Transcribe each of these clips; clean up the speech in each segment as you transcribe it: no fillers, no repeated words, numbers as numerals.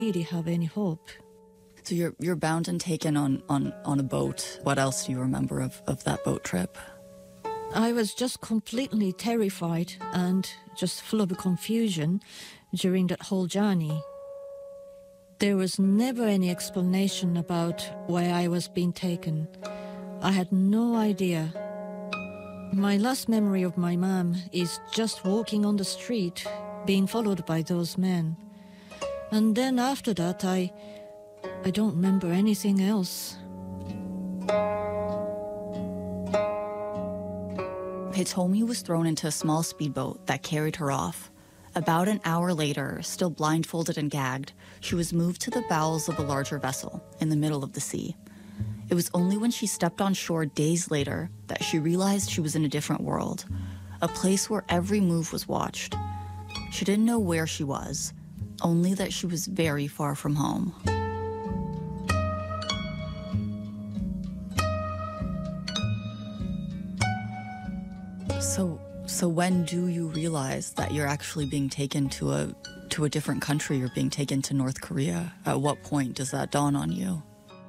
really have any hope. So you're bound and taken on a boat. What else do you remember of that boat trip? I was just completely terrified and just full of confusion during that whole journey. There was never any explanation about where I was being taken. I had no idea. My last memory of my mom is just walking on the street, being followed by those men. And then after that, I don't remember anything else. Hitomi was thrown into a small speedboat that carried her off. About an hour later, still blindfolded and gagged, she was moved to the bowels of a larger vessel in the middle of the sea. It was only when she stepped on shore days later that she realized she was in a different world, a place where every move was watched. She didn't know where she was, only that she was very far from home. So when do you realize that you're actually being taken to a different country? You're being taken to North Korea. At what point does that dawn on you?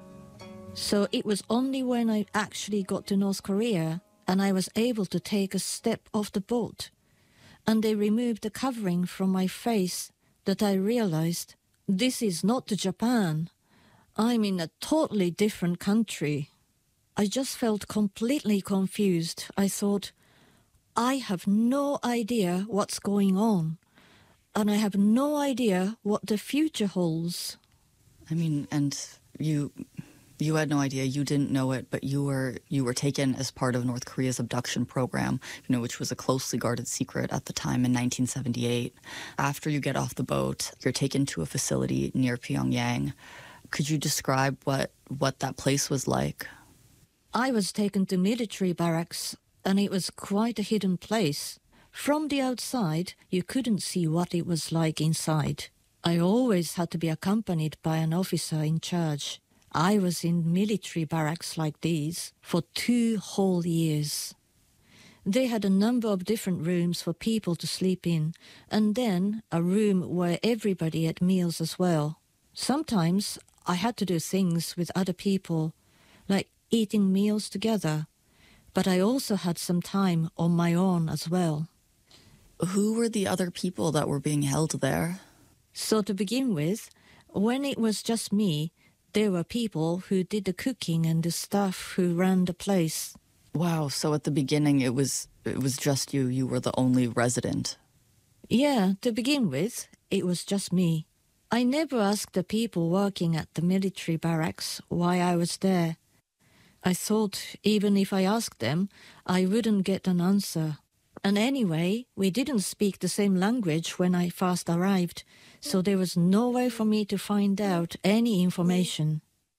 So it was only when I actually got to North Korea and I was able to take a step off the boat and they removed the covering from my face that I realized this is not Japan. I'm in a totally different country. I just felt completely confused. I thought, I have no idea what's going on, and I have no idea what the future holds. I mean, and you had no idea, you didn't know it, but you were taken as part of North Korea's abduction program, which was a closely guarded secret at the time in 1978. After you get off the boat, you're taken to a facility near Pyongyang. Could you describe what that place was like? I was taken to military barracks, and it was quite a hidden place. From the outside, you couldn't see what it was like inside. I always had to be accompanied by an officer in charge. I was in military barracks like these for 2 whole years. They had a number of different rooms for people to sleep in, and then a room where everybody had meals as well. Sometimes I had to do things with other people, like eating meals together. But I also had some time on my own as well. Who were the other people that were being held there? So to begin with, when it was just me, there were people who did the cooking and the staff who ran the place. Wow, so at the beginning it was just you. You were the only resident. Yeah, to begin with, it was just me. I never asked the people working at the military barracks why I was there. I thought even if I asked them, I wouldn't get an answer. And anyway, we didn't speak the same language when I first arrived, so there was no way for me to find out any information.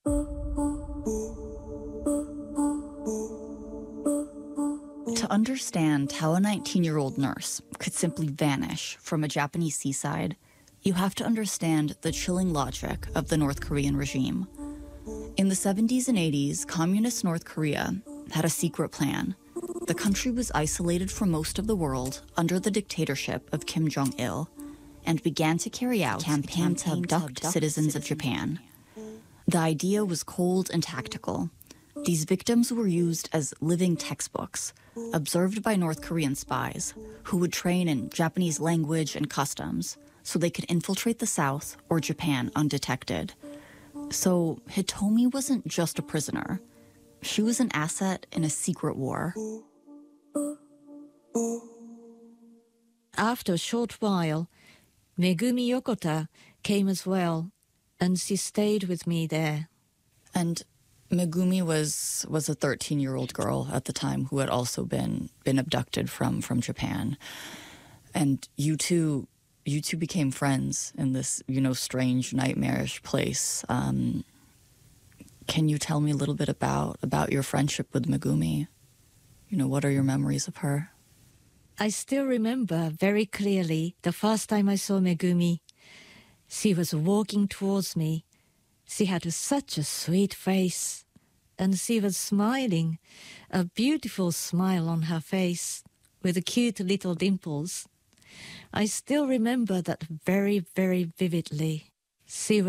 To understand how a 19-year-old nurse could simply vanish from a Japanese seaside, you have to understand the chilling logic of the North Korean regime. In the 70s and 80s, communist North Korea had a secret plan. The country was isolated from most of the world under the dictatorship of Kim Jong-il and began to carry out campaigns to abduct citizens of Japan. The idea was cold and tactical. These victims were used as living textbooks, observed by North Korean spies, who would train in Japanese language and customs so they could infiltrate the South or Japan undetected. So Hitomi wasn't just a prisoner. She was an asset in a secret war. After a short while, Megumi Yokota came as well, and she stayed with me there. And Megumi was a 13-year-old girl at the time who had also been abducted from Japan. And you two became friends in this, strange, nightmarish place. Can you tell me a little bit about your friendship with Megumi? What are your memories of her? I still remember very clearly the first time I saw Megumi. She was walking towards me. She had such a sweet face, and she was smiling, a beautiful smile on her face with cute little dimples. I still remember that very, very vividly. She was